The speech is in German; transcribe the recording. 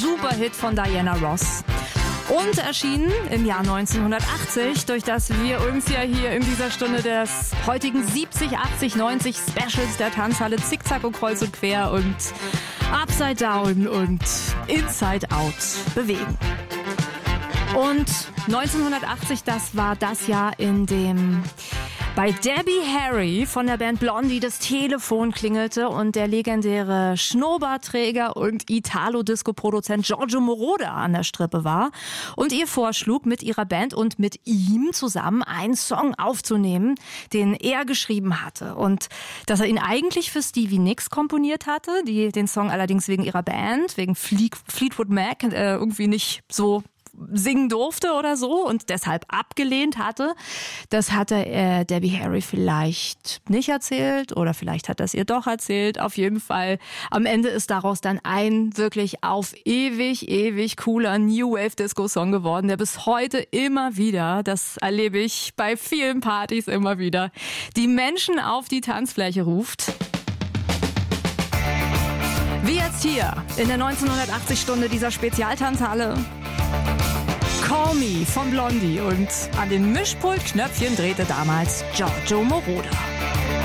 Superhit von Diana Ross. Und erschienen im Jahr 1980, durch das wir uns ja hier in dieser Stunde des heutigen 70, 80, 90 Specials der Tanzhalle Zickzack und Kreuz und Quer und Upside Down und Inside Out bewegen. Und 1980, das war das Jahr, in dem bei Debbie Harry von der Band Blondie das Telefon klingelte und der legendäre Schnurrbartträger und Italo-Disco-Produzent Giorgio Moroder an der Strippe war und ihr vorschlug, mit ihrer Band und mit ihm zusammen einen Song aufzunehmen, den er geschrieben hatte. Und dass er ihn eigentlich für Stevie Nicks komponiert hatte, die den Song allerdings wegen ihrer Band, wegen Fleetwood Mac, irgendwie nicht so singen durfte oder so und deshalb abgelehnt hatte. Das hatte Debbie Harry vielleicht nicht erzählt oder vielleicht hat er es ihr doch erzählt. Auf jeden Fall, am Ende ist daraus dann ein wirklich auf ewig cooler New Wave Disco Song geworden, der bis heute immer wieder, das erlebe ich bei vielen Partys immer wieder, die Menschen auf die Tanzfläche ruft. Wie jetzt hier in der 1980-Stunde dieser Spezialtanzhalle. Call Me von Blondie und an den Mischpult-Knöpfchen drehte damals Giorgio Moroder.